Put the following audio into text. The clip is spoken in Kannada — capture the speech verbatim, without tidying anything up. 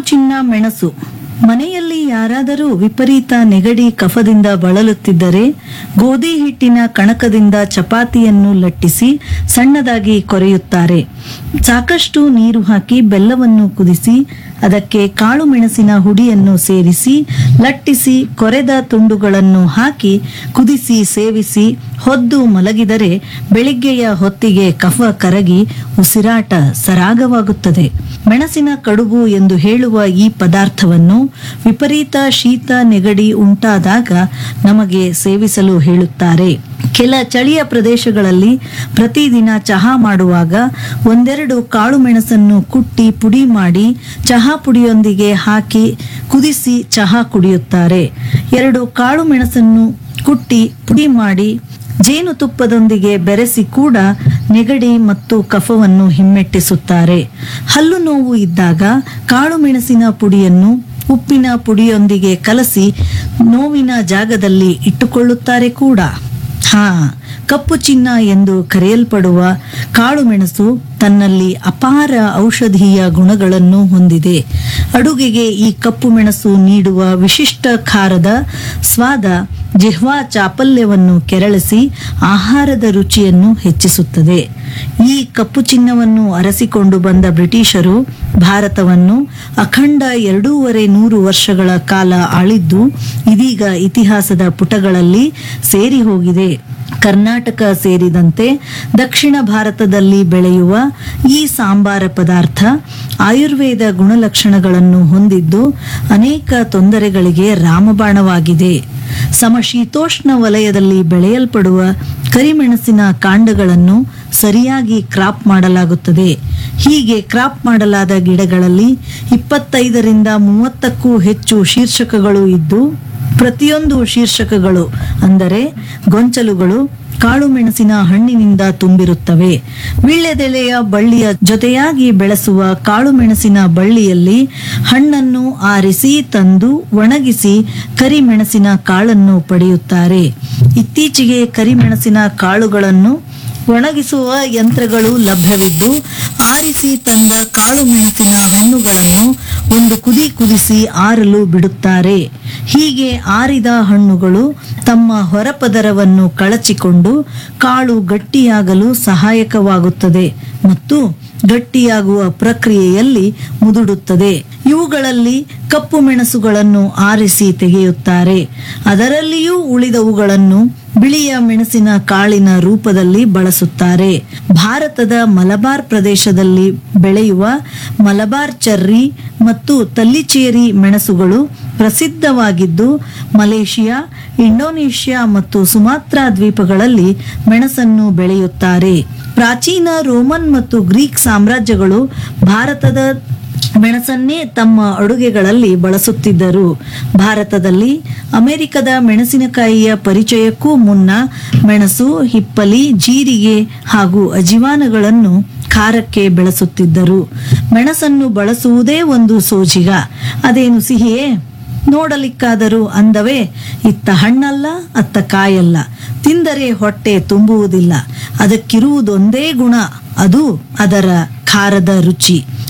ಚಿನ್ನ ಮೆಣಸು. ಮನೆಯಲ್ಲಿ ಯಾರಾದರೂ ವಿಪರೀತ ನೆಗಡಿ ಕಫದಿಂದ ಬಳಲುತ್ತಿದ್ದರೆ ಗೋಧಿ ಹಿಟ್ಟಿನ ಕಣಕದಿಂದ ಚಪಾತಿಯನ್ನು ಲಟ್ಟಿಸಿ ಸಣ್ಣದಾಗಿ ಕೊರೆಯುತ್ತಾರೆ. ಸಾಕಷ್ಟು ನೀರು ಹಾಕಿ ಬೆಲ್ಲವನ್ನು ಕುದಿಸಿ ಅದಕ್ಕೆ ಕಾಳು ಮೆಣಸಿನ ಹುಡಿಯನ್ನು ಸೇರಿಸಿ ಲಟ್ಟಿಸಿ ಕೊರೆದ ತುಂಡುಗಳನ್ನು ಹಾಕಿ ಕುದಿಸಿ ಸೇವಿಸಿ ಹೊದ್ದು ಮಲಗಿದರೆ ಬೆಳಿಗ್ಗೆಯ ಹೊತ್ತಿಗೆ ಕಫ ಕರಗಿ ಉಸಿರಾಟ ಸರಾಗವಾಗುತ್ತದೆ. ಮೆಣಸಿನ ಕಡುಬು ಎಂದು ಹೇಳುವ ಈ ಪದಾರ್ಥವನ್ನು ವಿಪರೀತ ಶೀತ ನೆಗಡಿ ಉಂಟಾದಾಗ ನಮಗೆ ಸೇವಿಸಲು ಹೇಳುತ್ತಾರೆ. ಕೆಲ ಚಳಿಯ ಪ್ರದೇಶಗಳಲ್ಲಿ ಪ್ರತಿದಿನ ಚಹಾ ಮಾಡುವಾಗ ಒಂದೆರಡು ಕಾಳು ಮೆಣಸನ್ನು ಕುಟ್ಟಿ ಪುಡಿ ಮಾಡಿ ಚಹಾ ಪುಡಿಯೊಂದಿಗೆ ಹಾಕಿ ಕುದಿಸಿ ಚಹಾ ಕುಡಿಯುತ್ತಾರೆ. ಎರಡು ಕಾಳು ಮೆಣಸನ್ನು ಕುಟ್ಟಿ ಪುಡಿ ಮಾಡಿ ಜೇನುತುಪ್ಪದೊಂದಿಗೆ ಬೆರೆಸಿ ಕೂಡ ನೆಗಡಿ ಮತ್ತು ಕಫವನ್ನು ಹಿಮ್ಮೆಟ್ಟಿಸುತ್ತಾರೆ. ಹಲ್ಲು ನೋವು ಇದ್ದಾಗ ಕಾಳು ಮೆಣಸಿನ ಪುಡಿಯನ್ನು ಉಪ್ಪಿನ ಪುಡಿಯೊಂದಿಗೆ ಕಲಸಿ ನೋವಿನ ಜಾಗದಲ್ಲಿ ಇಟ್ಟುಕೊಳ್ಳುತ್ತಾರೆ ಕೂಡ. ಹಾ, ಕಪ್ಪು ಚಿನ್ನ ಎಂದು ಕರೆಯಲ್ಪಡುವ ಕಾಳು ಮೆಣಸು ತನ್ನಲ್ಲಿ ಅಪಾರ ಔಷಧೀಯ ಗುಣಗಳನ್ನು ಹೊಂದಿದೆ. ಅಡುಗೆಗೆ ಈ ಕಪ್ಪು ಮೆಣಸು ನೀಡುವ ವಿಶಿಷ್ಟ ಖಾರದ ಸ್ವಾದ ಜಿಹ್ವಾ ಚಾಪಲ್ಯವನ್ನು ಕೆರಳಿಸಿ ಆಹಾರದ ರುಚಿಯನ್ನು ಹೆಚ್ಚಿಸುತ್ತದೆ. ಈ ಕಪ್ಪು ಚಿನ್ನವನ್ನು ಅರಸಿಕೊಂಡು ಬಂದ ಬ್ರಿಟಿಷರು ಭಾರತವನ್ನು ಅಖಂಡ ಎರಡೂವರೆ ನೂರು ವರ್ಷಗಳ ಕಾಲ ಆಳಿದ್ದು ಇದೀಗ ಇತಿಹಾಸದ ಪುಟಗಳಲ್ಲಿ ಸೇರಿ ಹೋಗಿದೆ. ಕರ್ನಾಟಕ ಸೇರಿದಂತೆ ದಕ್ಷಿಣ ಭಾರತದಲ್ಲಿ ಬೆಳೆಯುವ ಈ ಸಾಂಬಾರ ಪದಾರ್ಥ ಆಯುರ್ವೇದ ಗುಣಲಕ್ಷಣಗಳನ್ನು ಹೊಂದಿದ್ದು ಅನೇಕ ತೊಂದರೆಗಳಿಗೆ ರಾಮಬಾಣವಾಗಿದೆ. ಸಮಶೀತೋಷ್ಣ ವಲಯದಲ್ಲಿ ಬೆಳೆಯಲ್ಪಡುವ ಕರಿಮೆಣಸಿನ ಕಾಂಡಗಳನ್ನು ಸರಿಯಾಗಿ ಕ್ರಾಪ್ ಮಾಡಲಾಗುತ್ತದೆ. ಹೀಗೆ ಕ್ರಾಪ್ ಮಾಡಲಾದ ಗಿಡಗಳಲ್ಲಿ ಇಪ್ಪತ್ತೈದರಿಂದ ಮೂವತ್ತಕ್ಕೂ ಹೆಚ್ಚು ಶೀರ್ಷಕಗಳು ಇದ್ದು ಪ್ರತಿಯೊಂದು ಶೀರ್ಷಕಗಳು ಅಂದರೆ ಗೊಂಚಲುಗಳು ಕಾಳು ಮೆಣಸಿನ ಹಣ್ಣಿನಿಂದ ತುಂಬಿರುತ್ತವೆ. ವೀಳ್ಯದೆಲೆಯ ಬಳ್ಳಿಯ ಜೊತೆಯಾಗಿ ಬೆಳೆಸುವ ಕಾಳು ಮೆಣಸಿನ ಬಳ್ಳಿಯಲ್ಲಿ ಹಣ್ಣನ್ನು ಆರಿಸಿ ತಂದು ಒಣಗಿಸಿ ಕರಿಮೆಣಸಿನ ಕಾಳನ್ನು ಪಡೆಯುತ್ತಾರೆ. ಇತ್ತೀಚೆಗೆ ಕರಿಮೆಣಸಿನ ಕಾಳುಗಳನ್ನು ಒಣಗಿಸುವ ಯಂತ್ರಗಳು ಲಭ್ಯವಿದ್ದು ಆರಿಸಿ ತಂದ ಕಾಳು ಮೆಣಸಿನ ಹಣ್ಣುಗಳನ್ನು ಒಂದು ಕುದಿ ಕುದಿಸಿ ಆರಲು ಬಿಡುತ್ತಾರೆ. ಹೀಗೆ ಆರಿದ ಹಣ್ಣುಗಳು ತಮ್ಮ ಹೊರಪದರವನ್ನು ಕಳಚಿಕೊಂಡು ಕಾಳು ಗಟ್ಟಿಯಾಗಲು ಸಹಾಯಕವಾಗುತ್ತದೆ ಮತ್ತು ಗಟ್ಟಿಯಾಗುವ ಪ್ರಕ್ರಿಯೆಯಲ್ಲಿ ಮುದುಡುತ್ತದೆ. ಇವುಗಳಲ್ಲಿ ಕಪ್ಪು ಮೆಣಸುಗಳನ್ನು ಆರಿಸಿ ತೆಗೆಯುತ್ತಾರೆ. ಅದರಲ್ಲಿಯೂ ಉಳಿದವುಗಳನ್ನು ಬಿಳಿಯ ಮೆಣಸಿನ ಕಾಳಿನ ರೂಪದಲ್ಲಿ ಬಳಸುತ್ತಾರೆ. ಭಾರತದ ಮಲಬಾರ್ ಪ್ರದೇಶದಲ್ಲಿ ಬೆಳೆಯುವ ಮಲಬಾರ್ ಚೆರ್ರಿ ಮತ್ತು ತಲ್ಲಿಚೇರಿ ಮೆಣಸುಗಳು ಪ್ರಸಿದ್ಧವಾಗಿದ್ದು ಮಲೇಷಿಯಾ, ಇಂಡೋನೇಷ್ಯಾ ಮತ್ತು ಸುಮಾತ್ರಾ ದ್ವೀಪಗಳಲ್ಲಿ ಮೆಣಸನ್ನು ಬೆಳೆಯುತ್ತಾರೆ. ಪ್ರಾಚೀನ ರೋಮನ್ ಮತ್ತು ಗ್ರೀಕ್ ಸಾಮ್ರಾಜ್ಯಗಳು ಭಾರತದ ಮೆಣಸನ್ನೇ ತಮ್ಮ ಅಡುಗೆಗಳಲ್ಲಿ ಬಳಸುತ್ತಿದ್ದರು. ಭಾರತದಲ್ಲಿ ಅಮೆರಿಕದ ಮೆಣಸಿನಕಾಯಿಯ ಪರಿಚಯಕ್ಕೂ ಮುನ್ನ ಮೆಣಸು, ಹಿಪ್ಪಲಿ, ಜೀರಿಗೆ ಹಾಗೂ ಅಜಿವಾನಗಳನ್ನು ಖಾರಕ್ಕೆ ಬೆಳೆಸುತ್ತಿದ್ದರು. ಮೆಣಸನ್ನು ಬಳಸುವುದೇ ಒಂದು ಸೋಜಿಗ. ಅದೇನು ಸಿಹಿಯೇ? ನೋಡಲಿಕ್ಕಾದರೂ ಅಂದವೇ, ಇತ್ತ ಹಣ್ಣಲ್ಲ ಅತ್ತ ಕಾಯಲ್ಲ, ತಿಂದರೆ ಹೊಟ್ಟೆ ತುಂಬುವುದಿಲ್ಲ. ಅದಕ್ಕಿರುವುದೊಂದೇ ಗುಣ, ಅದು ಅದರ ಖಾರದ ರುಚಿ.